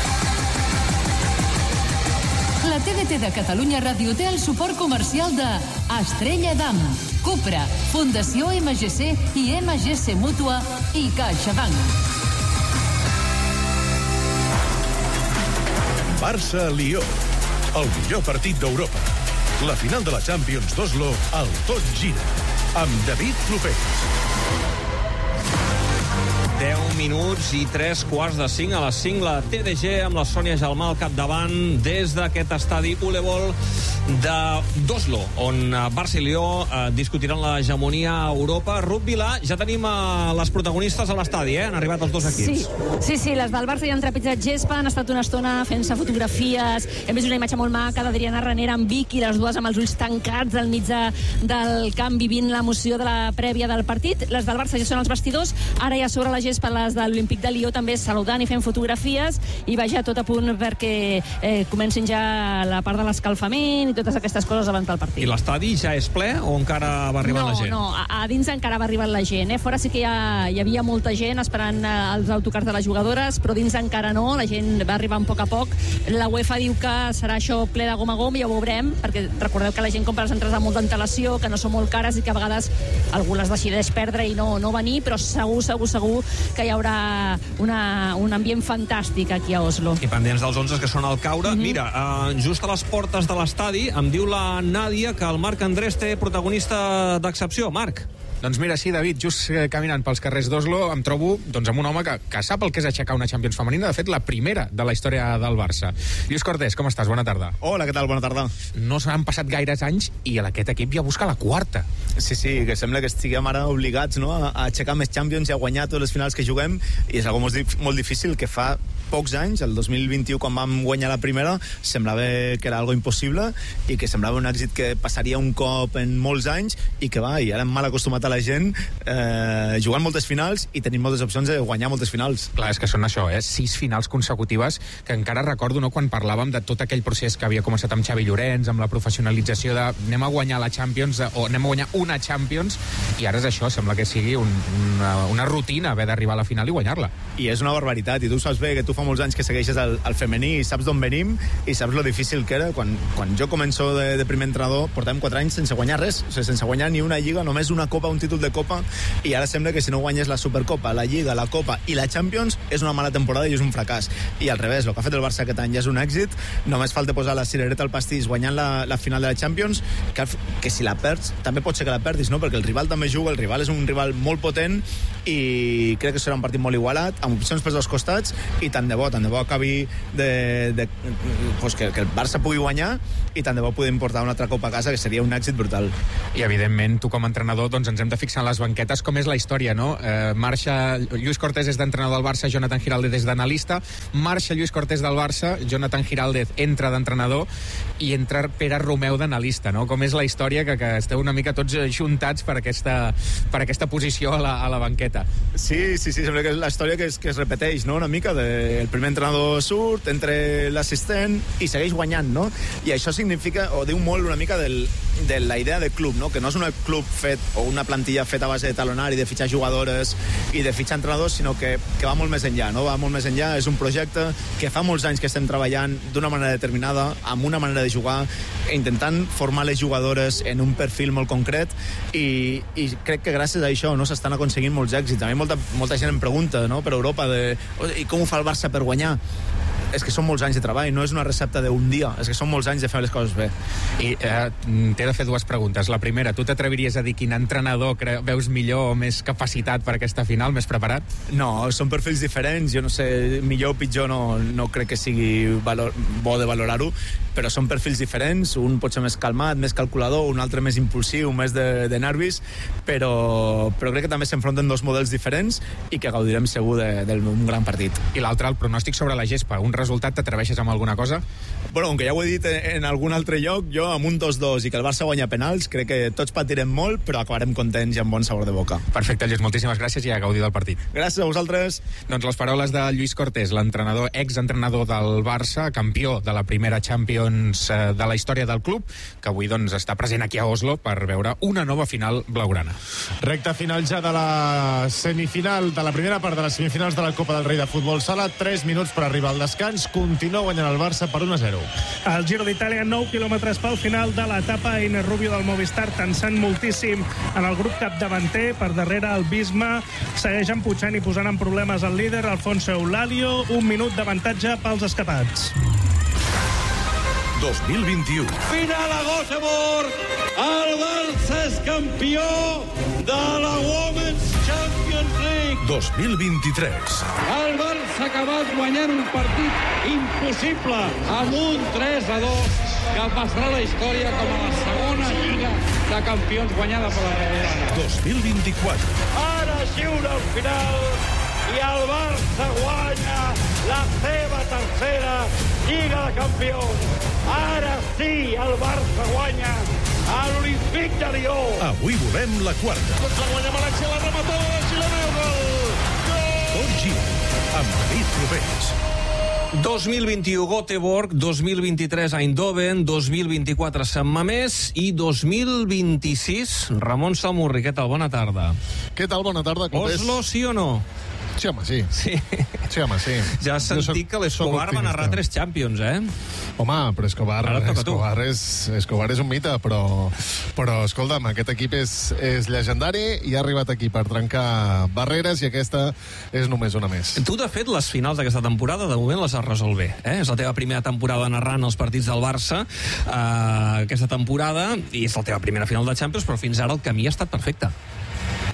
La TDT de Catalunya Ràdio té el suport comercial de Estrella Damm, Cupra, Fundació MGC i MGC Mútua i CaixaBank. Barça-Lió, el millor partit d'Europa. La final de la Champions d'Oslo al Tot Gira, amb David Clopés. 10 minuts i 3:45 a les 5, la TDG amb la Sònia Gelmà al capdavant des d'aquest estadi Ulebol d'Oslo, on Barça i Lió discutiran l'hegemonia a Europa. Ruth Vilà, ja tenim les protagonistes a l'estadi, han arribat els dos equips. Sí, les del Barça ja han trepitjat gespa, han estat una estona fent-se fotografies, hem vist una imatge molt maca d'Adriana Ranera amb Vicky, les dues amb els ulls tancats al mig del camp vivint l'emoció de la prèvia del partit. Les del Barça ja són els vestidors, ara ja sobre la gespa les de l'Olímpic de Lió també saludant i fent fotografies, i vaja, tot a punt perquè comencin ja la part de l'escalfament i totes aquestes coses abans del partit. I l'estadi ja és ple o encara va arribant la gent? No, a dins encara va arribant la gent. Fora sí que hi havia molta gent esperant els autocars de les jugadores, però dins encara no, la gent va arribar a poc. La UEFA diu que serà això ple de gom a gom, ja ho veurem, perquè recordeu que la gent compra les entrades amb molta antelació, que no són molt cares i que a vegades algú les decideix perdre i no venir, però segur que hi haurà un ambient fantàstic aquí a Oslo. I pendents dels 11 que són al caure. Mira, just a les portes de l'estadi em diu la Nàdia que el Marc Andrés té protagonista d'excepció. Marc. Doncs mira, sí, David, just caminant pels carrers d'Oslo em trobo amb un home que sap el que és aixecar una Champions femenina, de fet la primera de la història del Barça. Lluís Cortés, com estàs? Bona tarda. Hola, què tal? Bona tarda. No s'han passat gaires anys i aquest equip ja busca la quarta. Sí, que sembla que estiguem ara obligats, no?, a aixecar més Champions i a guanyar totes les finals que juguem, i és algo molt difícil, que fa pocs anys, el 2021, quan vam guanyar la primera, semblava que era algo impossible i que semblava un èxit que passaria un cop en molts anys i que i ara hem mal acostumat a la gent jugant moltes finals i tenint moltes opcions de guanyar moltes finals. Clar, és que són això, 6 finals consecutives, que encara recordo quan parlàvem de tot aquell procés que havia començat amb Xavi Llorens, amb la professionalització de anem a guanyar la Champions o anem a guanyar una Champions, i ara és això, sembla que sigui una rutina haver d'arribar a la final i guanyar-la. I és una barbaritat, i tu saps bé que tu fa molts anys que segueixes el femení i saps d'on venim i saps lo difícil que era. Quan jo començo de primer entrenador, portàvem 4 anys sense guanyar res, o sigui, sense guanyar ni una lliga, només una copa, un títol de copa, i ara sembla que si no guanyes la Supercopa, la Lliga, la Copa i la Champions és una mala temporada i és un fracàs. I al revés, el que ha fet el Barça aquest any ja és un èxit, només falta posar la cirereta al pastís guanyant la final de la Champions, que si la perds, també pot ser que la perdis, no? Perquè el rival també juga, el rival és un rival molt potent i crec que serà un partit molt igualat, amb opcions pels dos costats, i tant de bo acabi que el Barça pugui guanyar i tant de bo podem portar una altra copa a casa, que seria un èxit brutal. I evidentment, tu com a entrenador, doncs ens hem de fixar en les banquetes, com és la història, no? Marxa Lluís Cortés des d'entrenador del Barça, Jonathan Giraldez des d'analista, marxa Lluís Cortés del Barça, Jonathan Giraldez entra d'entrenador i entra Pere Romeu d'analista, no? Com és la història que esteu una mica tots juntats per aquesta posició a la banqueta. Sí, sembla que és la història que es repeteix, no? Una mica el primer entrenador surt, entre l'assistent i segueix guanyant, no? I això significa, o diu molt una mica de la idea de club, no? Que no és un club fet o una plantilla feta a base de talonari, de fitxar jugadores i de fitxar entrenadors, sinó que va molt més enllà, no? Va molt més enllà, és un projecte que fa molts anys que estem treballant d'una manera determinada, amb una manera de jugar, intentant formar les jugadores en un perfil molt concret i crec que gràcies a això no s'estan aconseguint molts èxits. A mi molta gent em pregunta, no? Per Europa, i com ho fa el Barça per guanyar? És que són molts anys de treball, no és una recepta d'un dia, és que són molts anys de fer les coses bé. I t'he de fer 2 preguntes. La primera, tu t'atreviries a dir quin entrenador veus millor o més capacitat per aquesta final, més preparat? No, són perfils diferents, jo no sé, millor o pitjor no crec que sigui bo de valorar-ho, però són perfils diferents, un pot ser més calmat, més calculador, un altre més impulsiu, més de nervis, però crec que també s'enfronten 2 models diferents i que gaudirem segur d'un gran partit. I l'altre, el pronòstic sobre la gespa, un resultat, t'atreveixes amb alguna cosa? Bueno, com que ja ho he dit en algun altre lloc, jo amb un 2-2 i que el Barça guanya penals, crec que tots patirem molt, però acabarem contents i amb bon sabor de boca. Perfecte, Lluís, moltíssimes gràcies i a gaudir del partit. Gràcies a vosaltres. Doncs les paraules de Lluís Cortés, l'entrenador, exentrenador del Barça, campió de la primera Champions de la història del club, que avui doncs està present aquí a Oslo per veure una nova final blaugrana. Recta final ja de la semifinal, de la primera part de les semifinals de la Copa del Rei de Futbol Sala, 3 minuts per arribar al descans, continua guanyant el Barça per 1-0. El Giro d'Itàlia, 9 quilòmetres pel final de l'etapa. Iner Rubio del Movistar tensant moltíssim en el grup capdavanter. Per darrere el Bisma segueix empuixant i posant en problemes el líder Alfonso Eulàlio. 1 minut d'avantatge pels escapats. 2021. Final a Göteborg. El Barça és campió de la Women's Champions League. 2023. El Barça ha acabat guanyant un partit impossible amb un 3-2 que passarà a la història com a la segona Lliga de Campions guanyada per la Blaugrana. 2024. Ara xiula el final i el Barça guanya la seva tercera Lliga de Campions. Ara sí, el Barça guanya a l'Olímpic de Lió. Avui volem la quarta. La guanya València, la rematada de Girona, gol! Tot gira amb David Cropers. 2021 Göteborg, 2023 Eindhoven, 2024 Sant Mamés i 2026 Ramon Samurri. Què tal? Bona tarda. Què tal? Bona tarda, Clopés. Oslo, sí o no? Sí, home, sí. Sí, home, sí. Ja has sentit que l'Escobar va narrar 3 Champions, Home, però Escobar és un mite, però escolta'm, aquest equip és llegendari i ha arribat aquí per trencar barreres i aquesta és només una més. Tu, de fet, les finals d'aquesta temporada, de moment les has resolt bé. És la teva primera temporada narrant els partits del Barça aquesta temporada i és la teva primera final de Champions, però fins ara el camí ha estat perfecte.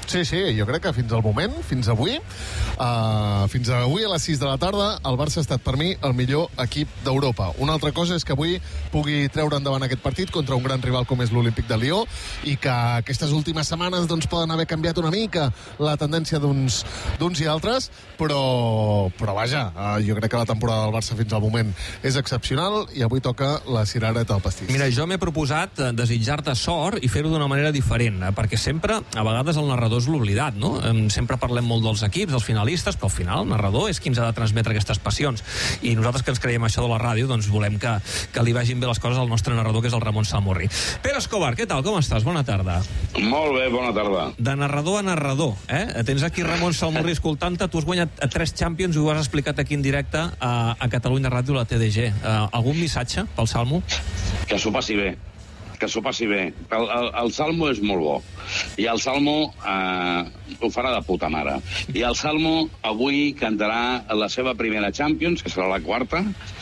Sí, jo crec que fins al moment, fins avui a les 6 de la tarda, el Barça ha estat per mi el millor equip d'Europa. Una altra cosa és que avui pugui treure endavant aquest partit contra un gran rival com és l'Olímpic de Lió i que aquestes últimes setmanes doncs, poden haver canviat una mica la tendència d'uns i altres, però vaja, jo crec que la temporada del Barça fins al moment és excepcional i avui toca la cirereta al pastís. Mira, jo m'he proposat desitjar-te sort i fer-ho d'una manera diferent, perquè sempre, a vegades, el narrador és l'oblidat, no? Sempre parlem molt dels equips, dels finalistes, però al final el narrador és qui ens ha de transmetre aquestes passions. I nosaltres que ens creiem això de la ràdio, doncs volem que li vagin bé les coses al nostre narrador, que és el Ramon Salmurri. Pere Escobar, què tal? Com estàs? Bona tarda. Molt bé, bona tarda. De narrador a narrador, eh? Tens aquí Ramon Salmurri escoltant-te, tu has guanyat 3 Champions i ho has explicat aquí en directe a Catalunya Ràdio, a la TDG. Algun missatge pel Salmo? Que s'ho passi bé. El Salmo és molt bo. I el Salmo ho farà de puta mare. I el Salmo avui cantarà la seva primera Champions, que serà la quarta,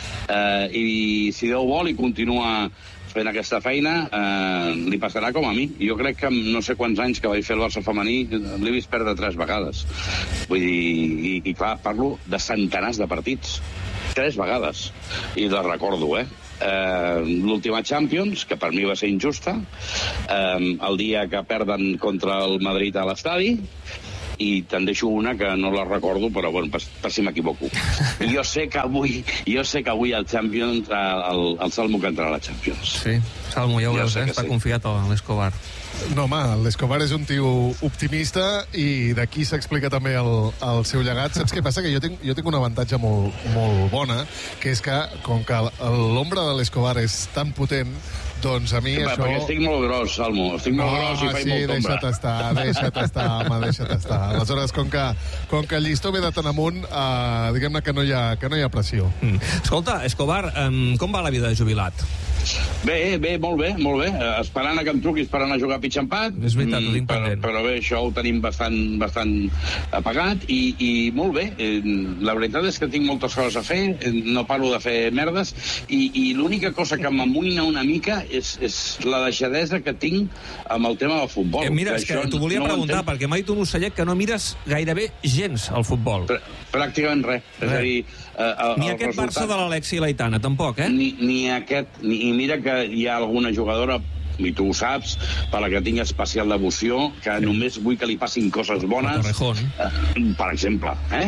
i si Déu vol i continua fent aquesta feina, li passarà com a mi. Jo crec que no sé quants anys que vaig fer el Barça femení l'he vist perdre 3 vegades. Vull dir, i clar, parlo de centenars de partits. 3 vegades. I les recordo, l'última Champions, que per mi va ser injusta, el dia que perden contra el Madrid a l'estadi, i te'n deixo una que no la recordo, però bueno, per si m'equivoco. Jo sé que avui el Champions, el Salmo cantarà la Champions. Sí, Salmo, ja ho veus, està confiat a l'Escobar. No, home, l'Escobar és un tio optimista i d'aquí s'explica també el seu llegat. Saps què passa? Que jo tinc un avantatge molt bona, que és que, com que l'ombra de l'Escobar és tan potent, doncs a mi això... Perquè estic molt gros, Salmo. Estic molt gros i faig molta ombra. Deixa't estar. Aleshores, com que el llistó ve de tan amunt, diguem-ne que no hi ha pressió. Escolta, Escobar, com va la vida de jubilat? Bé, molt bé. Esperant que em truquis per anar a jugar a pitch empat. És veritat, ho tinc pendent. Però bé, això ho tenim bastant apagat i molt bé. La veritat és que tinc moltes coses a fer, no paro de fer merdes, i l'única cosa que m'amoïna una mica és la deixadesa que tinc amb el tema del futbol. Mira, és que t'ho volia preguntar, perquè m'ha dit un ocellet que no mires gairebé gens al futbol. Pràcticament res. És a dir... Ni aquest Barça de l'Alexi i l'Aitana, tampoc, eh? Ni aquest... I mira que hi ha alguna jugadora, i tu ho saps, per la que tinc especial devoció, que només vull que li passin coses bones. La Torrejón. Per exemple,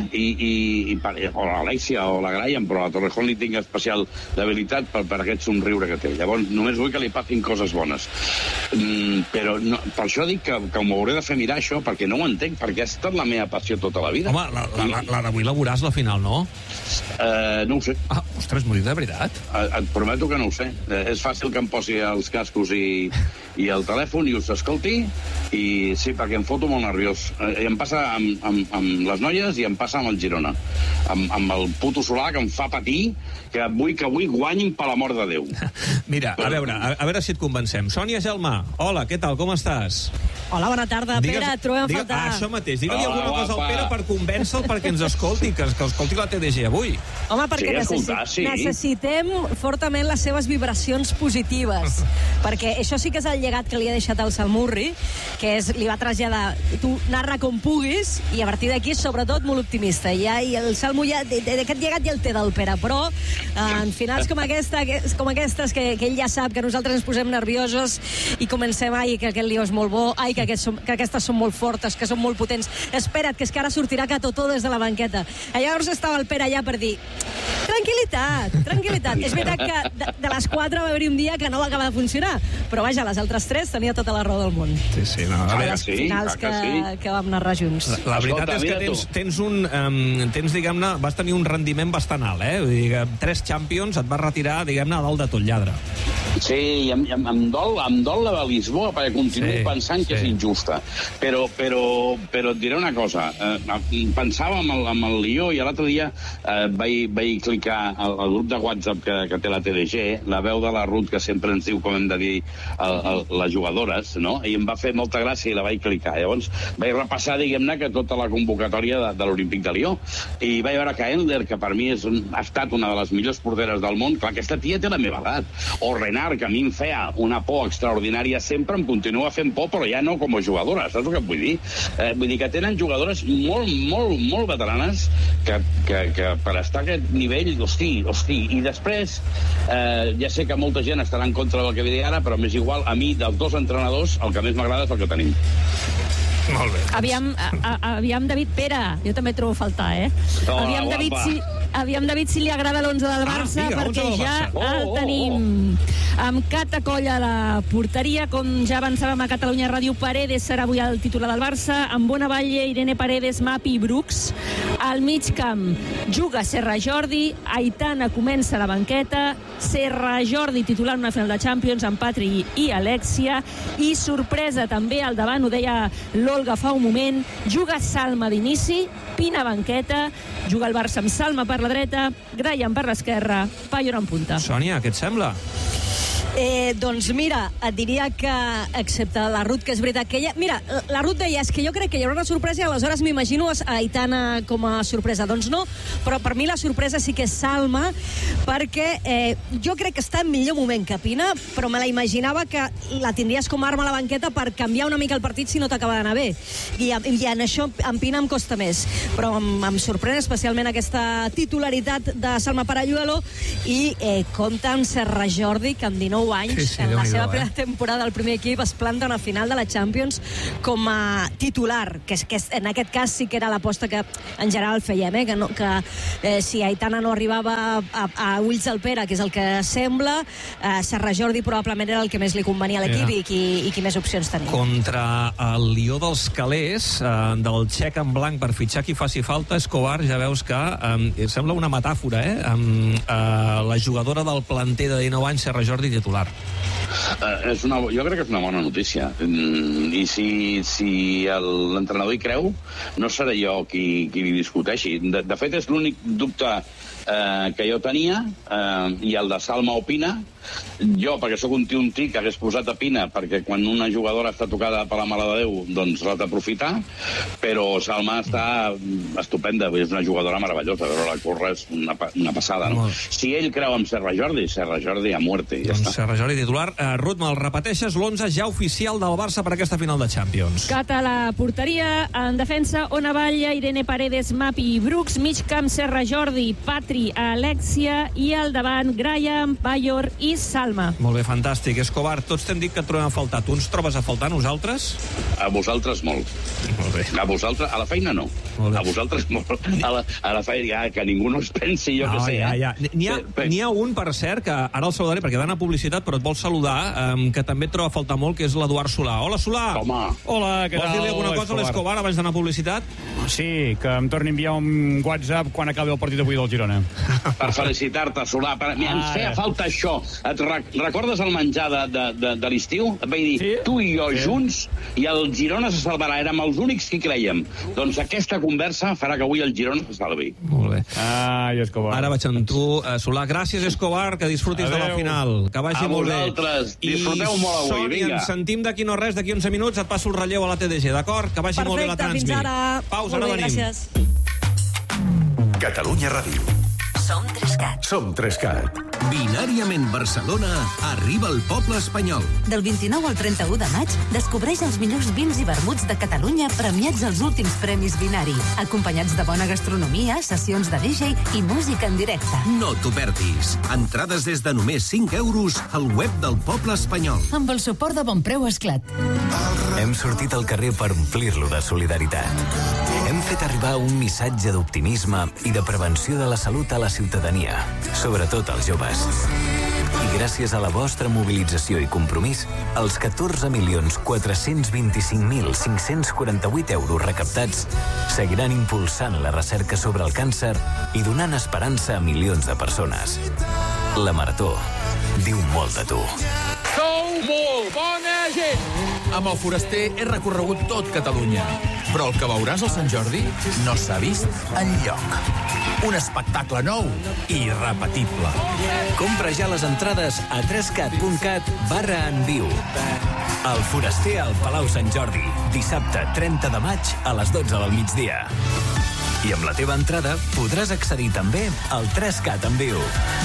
o l'Alexia o la Graham, però a la Torrejón li tinc especial debilitat per aquest somriure que té. Llavors, només vull que li passin coses bones. Però per això dic que m'ho hauré de fer mirar, això, perquè no ho entenc, perquè ha estat la meva passió tota la vida. Home, la d'avui la veuràs, la final, no? No ho sé. Ostres, m'ho dic de veritat? Et prometo que no ho sé. És fàcil que em posi els cascos i el telèfon i us escolti, i sí, perquè em foto molt nerviós. I em passa amb les noies i em passa amb el Girona. Amb el puto Solà, que em fa patir, que vull que avui guanyin per l'amor de Déu. Mira, a veure si et convencem. Sònia Gelmà, hola, què tal, com estàs? Hola, bona tarda, Pere, et trobem a faltar. Això mateix, digue-li alguna cosa al Pere per convèncer-lo perquè ens escolti, que escolti la TDG avui. Home, perquè necessitem fortament les seves vibracions positives, perquè això sí que és el llegat que li ha deixat el Salmurri, que li va traslladar, tu narra com puguis, i a partir d'aquí és sobretot molt optimista. I el Salmo aquest llegat ja el té del Pere, però en finals com aquestes que ell ja sap que nosaltres ens posem nerviosos i comencem, que aquest lío és molt bo, que aquestes són molt fortes, que són molt potents, espera't, que és que ara sortirà Catotó des de la banqueta. Llavors estava el Pere allà per dir tranquil·litat. És veritat que de les 4 va haver-hi un dia que no va acabar de funcionar, però vaja, les altres 3 tenia tota la raó del món. Sí, no. A les finals que vam narrar junts. La veritat és que tens, diguem-ne, vas tenir un rendiment bastant alt, eh? Vull dir que 3 Champions et vas retirar, diguem-ne, a dalt de tot lladre. Sí, i em dol la de Lisboa, perquè continuo pensant que és injusta. Però et diré una cosa. Pensava amb el Lió i l'altre dia vaig clicar que el grup de WhatsApp que té la TDG, la veu de la Ruth, que sempre ens diu com hem de dir les jugadores, no? I em va fer molta gràcia i la vaig clicar. Llavors vaig repassar, diguem-ne, que tota la convocatòria de l'Olímpic de Lió. I vaig veure que Endler, que per mi ha estat una de les millors porteres del món, clar, aquesta tia té la meva edat. O Renard, que a mi em feia una por extraordinària sempre, em continua fent por, però ja no com a jugadora, saps el que et vull dir? Vull dir que tenen jugadores molt veteranes que per estar a aquest nivell, hosti, i després ja sé que molta gent estarà en contra del que diré ara, però m'és igual, a mi dels dos entrenadors el que més m'agrada és el que tenim. Molt bé. Aviam, David, Pere, jo també trobo a faltar, Aviam, David, si li agrada l'11 del Barça, perquè ja el tenim. Amb Cata Coll a la porteria, com ja avançàvem a Catalunya Ràdio, Paredes serà avui el titular del Barça, amb Bonavalle, Irene Paredes, Mapi i Brooks. Al mig camp juga Serra Jordi, Aitana comença a la banqueta, Serra Jordi titular en una final de Champions amb Patri i Alexia, i sorpresa també al davant, ho deia l'Olga fa un moment, juga Salma d'inici, Pina banqueta, juga el Barça amb Salma per la dreta, Graham per l'esquerra, Payor en punta. Sònia, què et sembla? Doncs mira, et diria que, excepte la Ruth, que és veritat que ella... Mira, la Ruth deia, és que jo crec que hi haurà una sorpresa i aleshores m'imagino a Aitana com a sorpresa. Doncs no, però per mi la sorpresa sí que és Salma, perquè jo crec que està en millor moment que Pina, però me la imaginava que la tindries com a arma a la banqueta per canviar una mica el partit si no t'acaba d'anar bé. I en això, en Pina em costa més. Però em sorprèn especialment aquesta titularitat de Salma Paralluelo i compta amb Serra Jordi, que amb 19 anys, en la seva primera temporada al primer equip es planta una final de la Champions com a titular, que en aquest cas sí que era l'aposta que en general fèiem, que si Aitana no arribava a ulls del Pere, que és el que sembla, Serra Jordi probablement era el que més li convenia a l'equip i qui més opcions tenia. Contra el Lió dels Calés, del xec en blanc per fitxar qui faci falta, Escobar, ja veus que sembla una metàfora, la jugadora del planter de 19 anys, Serra Jordi, titular. Jo crec que és una bona notícia, i si l'entrenador hi creu no seré jo qui li discuteixi. De fet és l'únic dubte que jo tenia, i el de Salma o Pina. Jo, perquè sóc un tio que hagués posat a Pina, perquè quan una jugadora està tocada per la mare de Déu, doncs l'ha d'aprofitar, però Salma està estupenda, és una jugadora meravellosa, veure-la córrer és una passada, no? Si ell creu en Serra Jordi a muerte, ja està. Serra Jordi titular. Ruth, me'l repeteixes, l'11 ja oficial del Barça per aquesta final de Champions. Cata a la porteria, en defensa, Ona Batlle, Irene Paredes, Mapi i Brooks, mig camp Serra Jordi, Patri, Alexia, i al davant Graham, Payor i Salma. Molt bé, fantàstic. Escobar, tots t'hem dit que et trobem a faltar. Tu ens trobes a faltar, nosaltres? A vosaltres molt. Molt bé. A vosaltres, a la feina no. A vosaltres molt. A la feina, que ningú no es pensi, jo que sé. N'hi ha un, per cert, que ara el saludaré perquè va anar a publicitat, però et vol saludar, que també et troba a faltar molt, que és l'Eduard Solà. Hola, Solà! Home! Hola, què tal? Vols dir-li alguna cosa a l'Escobar abans d'anar a publicitat? Sí, que em torni a enviar un WhatsApp quan acabi el partit avui del Girona. Per felicitar-te, Solà. Ens feia falta això. Et recordes el menjar de l'estiu? Et vaig dir, tu i jo junts, i el Girona se salvarà. Érem els únics que creiem. Doncs aquesta conversa farà que avui el Girona se salvi. Molt bé. Ai, Escobar. Ara vaig amb tu, Solà. Gràcies, Escobar, que disfrutis de la final. Que vagi molt bé. A vosaltres. Disfruteu molt avui. Sònia, ens sentim d'aquí no res, d'aquí 11 minuts, et passo el relleu a la TDG, d'acord? Que vagi molt bé la Transmi. Perfecte, fins ara. Pausa, ara venim. Gràcies. Catalunya Ràdio. Som 3CAT. Som 3CAT. Binàriament Barcelona arriba al poble espanyol. Del 29 al 31 de maig, descobreix els millors vins i vermuts de Catalunya premiats als últims Premis Binari, acompanyats de bona gastronomia, sessions de DJ i música en directe. No t'ho perdis. Entrades des de només 5 euros al web del poble espanyol. Amb el suport de Bonpreu Esclat. Hem sortit al carrer per omplir-lo de solidaritat. Hem fet arribar un missatge d'optimisme i de prevenció de la salut a la ciutadania, sobretot als joves. I gràcies a la vostra mobilització i compromís, els 14.425.548 euros recaptats seguiran impulsant la recerca sobre el càncer i donant esperança a milions de persones. La Marató diu molt de tu. Sou molt bona gent! Amb el Foraster he recorregut tot Catalunya. Però el que veuràs al Sant Jordi no s'ha vist enlloc. Un espectacle nou i irrepetible. Compra ja les entrades a 3cat.cat/enviu. El Foraster al Palau Sant Jordi, dissabte 30 de maig a les 12 del migdia. I amb la teva entrada podràs accedir també al 3Cat en viu.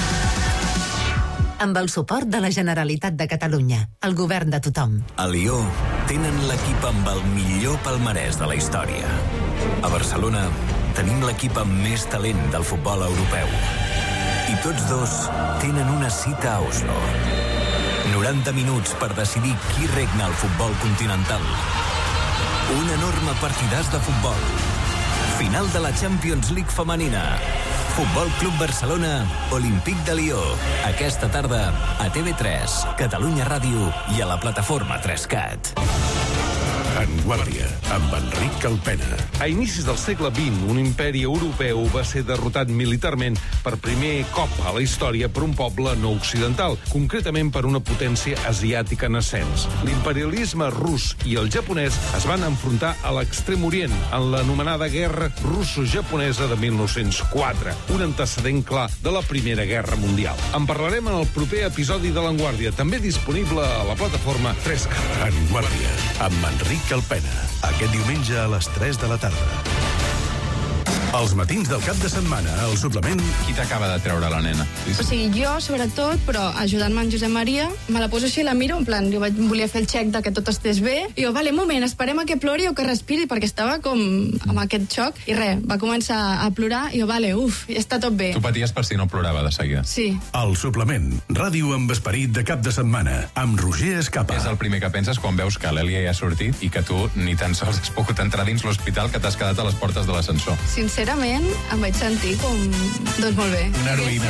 Amb el suport de la Generalitat de Catalunya, el govern de tothom. A Lió tenen l'equip amb el millor palmarès de la història. A Barcelona tenim l'equip amb més talent del futbol europeu. I tots dos tenen una cita a Oslo. 90 minuts per decidir qui regna el futbol continental. Un enorme partidàs de futbol. Final de la Champions League femenina. Futbol Club Barcelona, Olímpic de Lió. Aquesta tarda a TV3, Catalunya Ràdio i a la plataforma 3Cat. En Guàrdia, amb Enric Calpena. A inicis del segle XX, un imperi europeu va ser derrotat militarment per primer cop a la història per un poble no occidental, concretament per una potència asiàtica en ascens. L'imperialisme rus i el japonès es van enfrontar a l'Extrem Orient en l'anomenada Guerra Russo-Japonesa de 1904, un antecedent clar de la Primera Guerra Mundial. En parlarem en el proper episodi de l'Enguàrdia, també disponible a la plataforma 3Cat. En Guàrdia, amb Enric Calpena. Aquest diumenge a les 3 de la tarda. Els matins del cap de setmana, al suplement... Qui t'acaba de treure la nena? O sigui, jo, sobretot, però ajudant-me en Josep Maria, me la poso així i la miro, en plan, jo volia fer el xec de que tot estés bé, i jo, vale, un moment, esperem a que plori o que respiri, perquè estava com amb aquest xoc, i res, va començar a plorar, i jo, vale, ja està tot bé. Tu paties per si no plorava de seguida. Sí. El suplement, ràdio amb esperit de cap de setmana, amb Roger Escapa. És el primer que penses quan veus que l'Èlia ja ha sortit i que tu ni tan sols has pogut entrar dins l'hospital, que t'has quedat a les portes de l'ascensor. Sincerament, em vaig sentir com... doncs molt bé. Una heroïna.